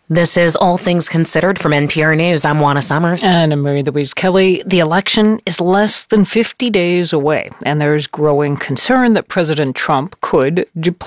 This is All Things Considered from NPR News. I'm Juana Summers. And I'm Mary Louise Kelly. The election is less than 50 days away, and there's growing concern that President Trump could deploy